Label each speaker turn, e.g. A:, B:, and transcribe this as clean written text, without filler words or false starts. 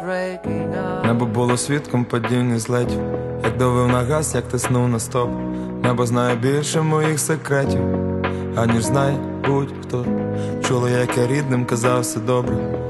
A: Небо було свідком падіння злетів, як давив на газ, як тиснув на стоп. Небо знає більше моїх секретів, аніж знає будь-хто. Чула, як я рідним казав все добре,